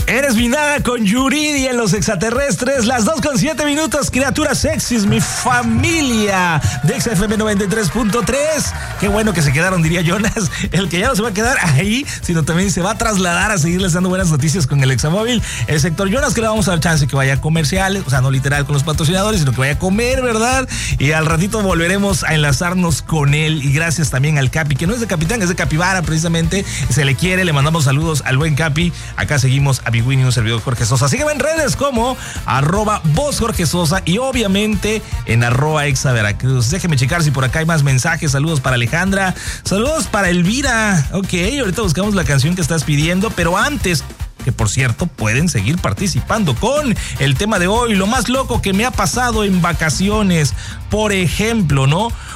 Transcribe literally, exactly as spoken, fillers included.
Eres mi nada con Yuridia en los extraterrestres, las dos con siete minutos, criaturas sexys, mi familia de X F M noventa y tres punto tres. Qué bueno que se quedaron, diría Jonas, el que ya no se va a quedar ahí, sino también se va a trasladar a seguirles dando buenas noticias con el Examóvil. El sector Jonas, que le vamos a dar chance que vaya a comerciales, o sea, no literal con los patrocinadores, sino que vaya a comer, ¿verdad? Y al ratito volveremos a enlazarnos con él. Y gracias también al Capi, que no es de Capitán, es de Capibara, precisamente. Se le quiere, le mandamos saludos al buen Capi. Acá seguimos a Big Winnie, un servidor Jorge Sosa. Sígueme en redes como arroba voz Jorge Sosa y obviamente en arroba exa Veracruz. Déjeme checar si por acá hay más mensajes. Saludos para Alejandra, saludos para Elvira. Ok, ahorita buscamos la canción que estás pidiendo, pero antes, que por cierto pueden seguir participando con el tema de hoy, lo más loco que me ha pasado en vacaciones. Por ejemplo, ¿no?